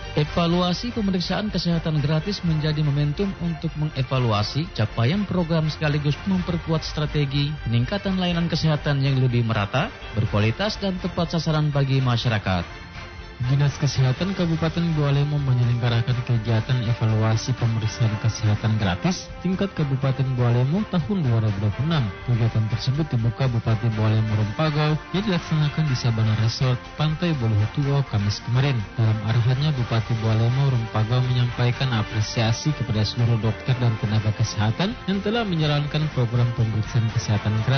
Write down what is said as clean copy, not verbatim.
Evaluasi pemeriksaan kesehatan gratis menjadi momentum untuk mengevaluasi capaian program sekaligus memperkuat strategi peningkatan layanan kesehatan yang lebih merata, berkualitas dan tepat sasaran bagi masyarakat. Dinas Kesehatan Kabupaten Bualemo menyelenggarakan kegiatan evaluasi pemeriksaan kesehatan gratis tingkat Kabupaten Bualemo tahun 2026. Kegiatan tersebut dibuka Bupati Bualemo Rompagau yang dilaksanakan di Sabana Resort, Pantai Boluhutuo, Kamis kemarin. Dalam arahannya, Bupati Bualemo Rompagau menyampaikan apresiasi kepada seluruh dokter dan tenaga kesehatan yang telah menjalankan program pemeriksaan kesehatan gratis